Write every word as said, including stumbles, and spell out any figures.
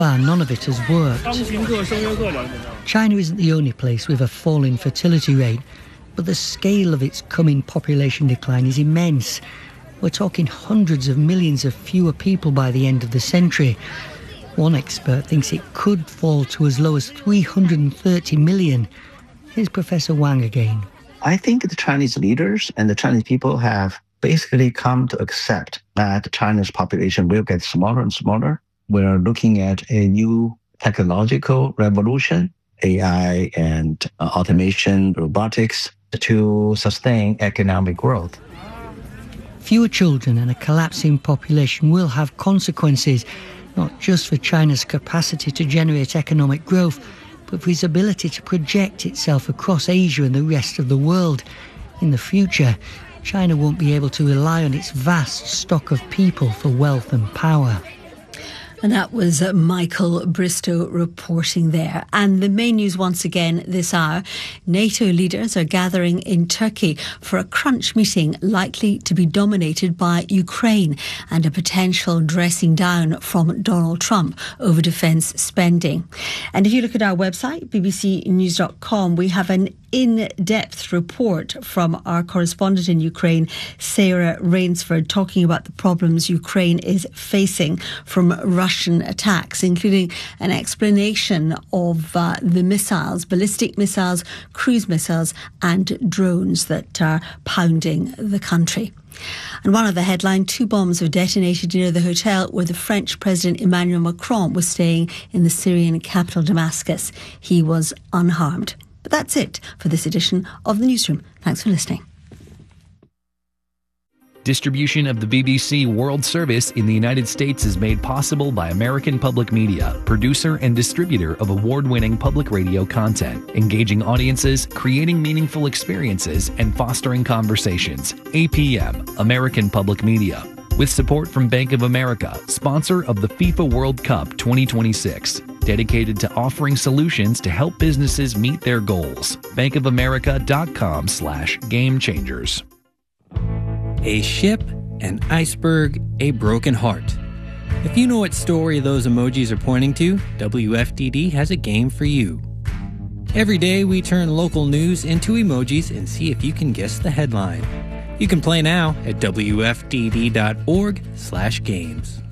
far, none of it has worked. China isn't the only place with a falling fertility rate, but the scale of its coming population decline is immense. We're talking hundreds of millions of fewer people by the end of the century. One expert thinks it could fall to as low as three hundred thirty million. Here's Professor Wang again. I think the Chinese leaders and the Chinese people have basically come to accept that China's population will get smaller and smaller. We're looking at a new technological revolution, A I and uh, automation, robotics, to sustain economic growth. Fewer children and a collapsing population will have consequences, not just for China's capacity to generate economic growth, but for its ability to project itself across Asia and the rest of the world. In the future, China won't be able to rely on its vast stock of people for wealth and power. And that was uh, Michael Bristow reporting there. And the main news once again this hour, NATO leaders are gathering in Turkey for a crunch meeting likely to be dominated by Ukraine and a potential dressing down from Donald Trump over defence spending. And if you look at our website, b b c news dot com, we have an in-depth report from our correspondent in Ukraine, Sarah Rainsford, talking about the problems Ukraine is facing from Russian attacks, including an explanation of uh, the missiles, ballistic missiles, cruise missiles and drones that are pounding the country. And one other headline, two bombs were detonated near the hotel where the French President Emmanuel Macron was staying in the Syrian capital Damascus. He was unharmed. But that's it for this edition of The Newsroom. Thanks for listening. Distribution of the B B C World Service in the United States is made possible by American Public Media, producer and distributor of award-winning public radio content, engaging audiences, creating meaningful experiences, and fostering conversations. A P M, American Public Media. With support from Bank of America, sponsor of the FIFA World Cup twenty twenty-six. Dedicated to offering solutions to help businesses meet their goals. bankofamerica.com slash game changers. A ship, an iceberg, a broken heart. If you know what story those emojis are pointing to, W F D D has a game for you. Every day we turn local news into emojis and see if you can guess the headline. You can play now at W F D D dot org slash games.